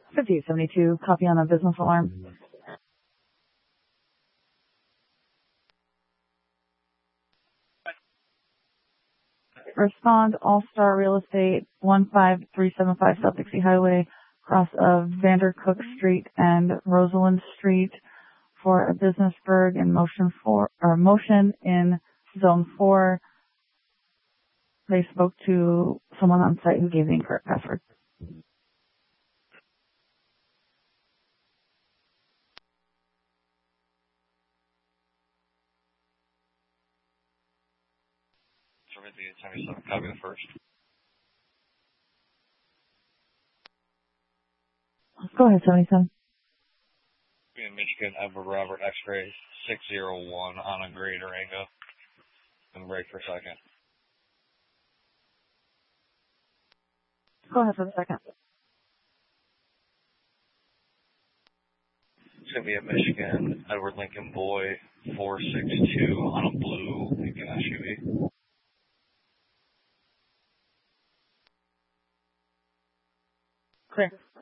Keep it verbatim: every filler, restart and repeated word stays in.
fifty-eight seventy-two, copy on the business alarm. Respond, All-Star Real Estate, one five three seven five South Dixie Highway, cross of Vandercook Street and Rosalind Street for a business berg in motion four, or motion in zone four. They spoke to someone on site who gave the incorrect password. seventy-seven, copy the first. Go ahead, seventy-seven. In Michigan, Edward Robert X-ray six zero one on a grade Durango. And break for a second. Go ahead for the second. It's going to be at Michigan, Edward Lincoln Boy four six two on a blue Lincoln S U V. Clear.